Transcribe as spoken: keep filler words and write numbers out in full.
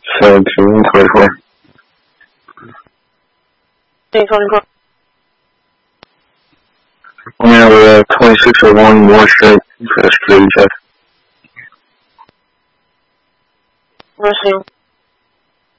seventeen twenty-four. twenty-four. We have a twenty-six oh one more straight for the security check. Rushing.